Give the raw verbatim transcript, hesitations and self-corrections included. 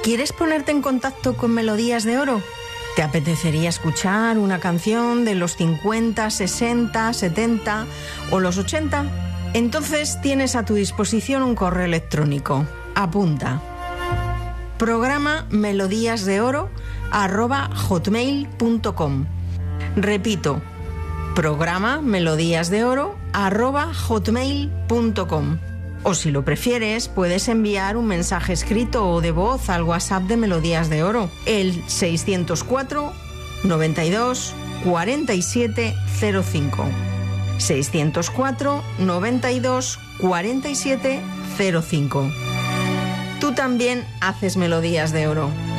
¿Quieres ponerte en contacto con Melodías de Oro? ¿Te apetecería escuchar una canción de los cincuenta, sesenta, setenta o los ochenta? Entonces tienes a tu disposición un correo electrónico. Apunta. Programa melodías de oro arroba hotmail punto com. Repito, programa melodías de oro arroba hotmail punto com. O si lo prefieres, puedes enviar un mensaje escrito o de voz al WhatsApp de Melodías de Oro, el seiscientos cuatro, noventa y dos, cuarenta y siete cero cinco. seiscientos cuatro, noventa y dos, cuarenta y siete cero cinco. Tú también haces Melodías de Oro.